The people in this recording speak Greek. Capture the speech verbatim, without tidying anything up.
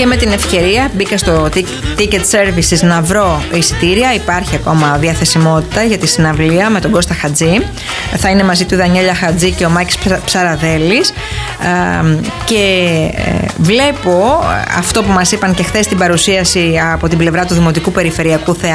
με την ευκαιρία μπήκα στο Ticket Services να βρω εισιτήρια. Υπάρχει ακόμα διαθεσιμότητα για τη συναυλία με τον Κώστα Χατζή. Θα είναι μαζί του η Δανιέλα Χατζή και ο Μάκης Ψαραδέλης. Και βλέπω αυτό που μας είπαν και χθες στην παρουσίαση από την πλευρά του Δημοτικού Περιφερειακού Θεάτρου,